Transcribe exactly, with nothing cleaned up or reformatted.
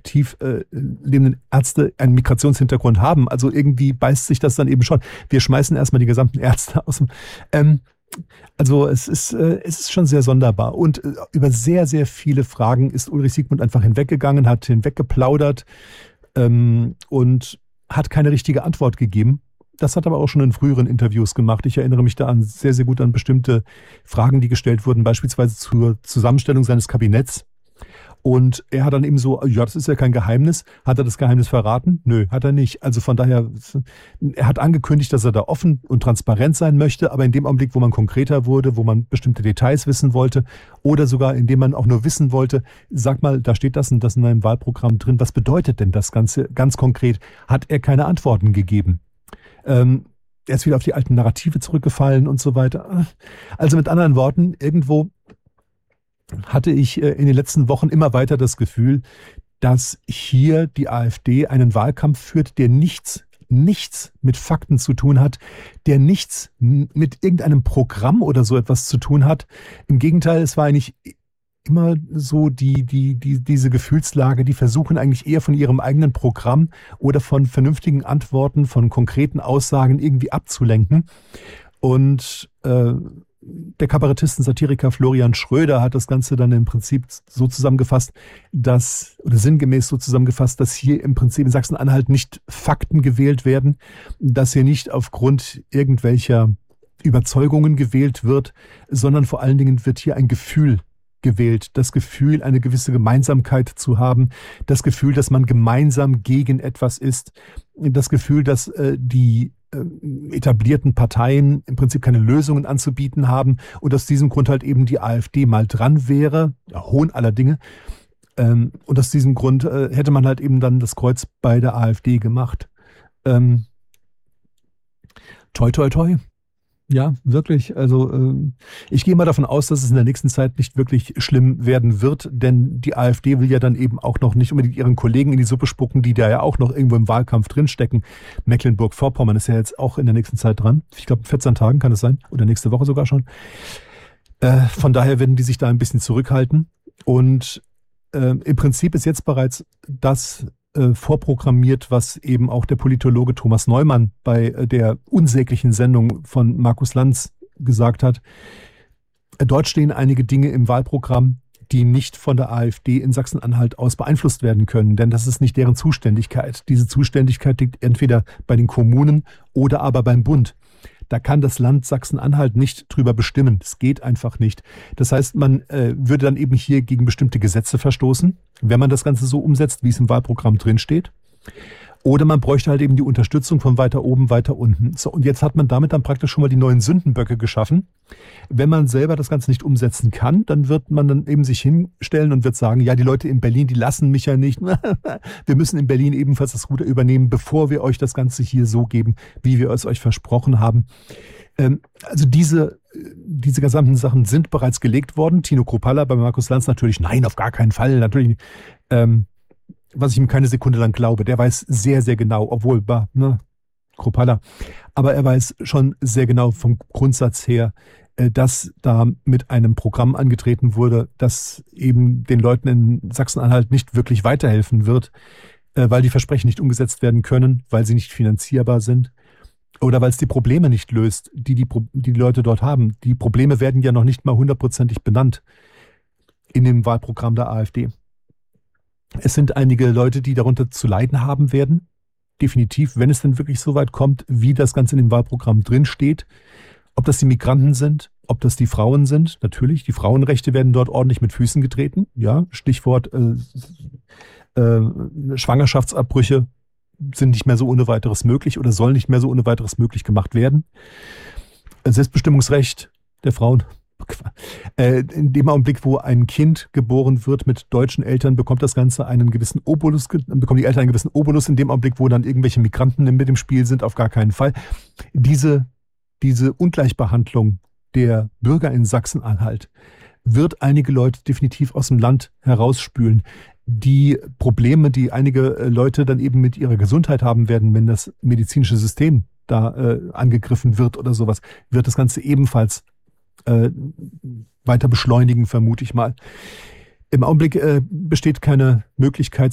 aktiv äh, lebenden Ärzte einen Migrationshintergrund haben. Also irgendwie beißt sich das dann eben schon. Wir schmeißen erstmal die gesamten Ärzte aus dem... Ähm, also es ist, äh, es ist schon sehr sonderbar. Und äh, über sehr, sehr viele Fragen ist Ulrich Siegmund einfach hinweggegangen, hat hinweggeplaudert ähm, und hat keine richtige Antwort gegeben. Das hat er aber auch schon in früheren Interviews gemacht. Ich erinnere mich da an sehr, sehr gut an bestimmte Fragen, die gestellt wurden, beispielsweise zur Zusammenstellung seines Kabinetts. Und er hat dann eben so, ja, das ist ja kein Geheimnis. Hat er das Geheimnis verraten? Nö, hat er nicht. Also von daher, er hat angekündigt, dass er da offen und transparent sein möchte, aber in dem Augenblick, wo man konkreter wurde, wo man bestimmte Details wissen wollte oder sogar indem man auch nur wissen wollte, sag mal, da steht das und das in einem Wahlprogramm drin, was bedeutet denn das Ganze ganz konkret, hat er keine Antworten gegeben. Ähm, er ist wieder auf die alten Narrative zurückgefallen und so weiter. Also mit anderen Worten, irgendwo hatte ich in den letzten Wochen immer weiter das Gefühl, dass hier die AfD einen Wahlkampf führt, der nichts, nichts mit Fakten zu tun hat, der nichts mit irgendeinem Programm oder so etwas zu tun hat. Im Gegenteil, es war eigentlich immer so die, die, die, diese Gefühlslage, die versuchen eigentlich eher von ihrem eigenen Programm oder von vernünftigen Antworten, von konkreten Aussagen irgendwie abzulenken. Und äh, der Kabarettist und Satiriker Florian Schröder hat das Ganze dann im Prinzip so zusammengefasst, dass, oder sinngemäß so zusammengefasst, dass hier im Prinzip in Sachsen-Anhalt nicht Fakten gewählt werden, dass hier nicht aufgrund irgendwelcher Überzeugungen gewählt wird, sondern vor allen Dingen wird hier ein Gefühl gewählt. Das Gefühl, eine gewisse Gemeinsamkeit zu haben, das Gefühl, dass man gemeinsam gegen etwas ist, das Gefühl, dass äh, die etablierten Parteien im Prinzip keine Lösungen anzubieten haben und aus diesem Grund halt eben die AfD mal dran wäre, ja, Hohn aller Dinge. Ähm, und aus diesem Grund äh, hätte man halt eben dann das Kreuz bei der AfD gemacht. Ähm, toi, toi, toi. Ja, wirklich. Also äh, ich gehe mal davon aus, dass es in der nächsten Zeit nicht wirklich schlimm werden wird, denn die AfD will ja dann eben auch noch nicht unbedingt ihren Kollegen in die Suppe spucken, die da ja auch noch irgendwo im Wahlkampf drinstecken. Mecklenburg-Vorpommern ist ja jetzt auch in der nächsten Zeit dran. Ich glaube, in vierzehn Tagen kann es sein. Oder nächste Woche sogar schon. Äh, von daher werden die sich da ein bisschen zurückhalten. Und äh, im Prinzip ist jetzt bereits das vorprogrammiert, was eben auch der Politologe Thomas Neumann bei der unsäglichen Sendung von Markus Lanz gesagt hat. Dort stehen einige Dinge im Wahlprogramm, die nicht von der AfD in Sachsen-Anhalt aus beeinflusst werden können, denn das ist nicht deren Zuständigkeit. Diese Zuständigkeit liegt entweder bei den Kommunen oder aber beim Bund. Da kann das Land Sachsen-Anhalt nicht drüber bestimmen. Das geht einfach nicht. Das heißt, man äh, würde dann eben hier gegen bestimmte Gesetze verstoßen, wenn man das Ganze so umsetzt, wie es im Wahlprogramm drinsteht. Oder man bräuchte halt eben die Unterstützung von weiter oben, weiter unten. So, und jetzt hat man damit dann praktisch schon mal die neuen Sündenböcke geschaffen. Wenn man selber das Ganze nicht umsetzen kann, dann wird man dann eben sich hinstellen und wird sagen, ja, die Leute in Berlin, die lassen mich ja nicht. Wir müssen in Berlin ebenfalls das Ruder übernehmen, bevor wir euch das Ganze hier so geben, wie wir es euch versprochen haben. Ähm, also diese, diese gesamten Sachen sind bereits gelegt worden. Tino Kruppalla bei Markus Lanz natürlich, nein, auf gar keinen Fall, natürlich nicht. Ähm, was ich ihm keine Sekunde lang glaube. Der weiß sehr, sehr genau, obwohl, bah, ne, Kruppalla, aber er weiß schon sehr genau vom Grundsatz her, dass da mit einem Programm angetreten wurde, das eben den Leuten in Sachsen-Anhalt nicht wirklich weiterhelfen wird, weil die Versprechen nicht umgesetzt werden können, weil sie nicht finanzierbar sind oder weil es die Probleme nicht löst, die die, die, die Leute dort haben. Die Probleme werden ja noch nicht mal hundertprozentig benannt in dem Wahlprogramm der AfD. Es sind einige Leute, die darunter zu leiden haben werden. Definitiv, wenn es denn wirklich so weit kommt, wie das Ganze in dem Wahlprogramm drin steht. Ob das die Migranten sind, ob das die Frauen sind. Natürlich, die Frauenrechte werden dort ordentlich mit Füßen getreten. Ja, Stichwort äh, äh, Schwangerschaftsabbrüche sind nicht mehr so ohne weiteres möglich oder sollen nicht mehr so ohne weiteres möglich gemacht werden. Selbstbestimmungsrecht der Frauen. In dem Augenblick, wo ein Kind geboren wird mit deutschen Eltern, bekommt das Ganze einen gewissen Obolus, bekommen die Eltern einen gewissen Obolus. In dem Augenblick, wo dann irgendwelche Migranten mit im Spiel sind, auf gar keinen Fall. Diese, diese Ungleichbehandlung der Bürger in Sachsen-Anhalt wird einige Leute definitiv aus dem Land herausspülen. Die Probleme, die einige Leute dann eben mit ihrer Gesundheit haben werden, wenn das medizinische System da äh, angegriffen wird oder sowas, wird das Ganze ebenfalls Äh, weiter beschleunigen, vermute ich mal. Im Augenblick äh, besteht keine Möglichkeit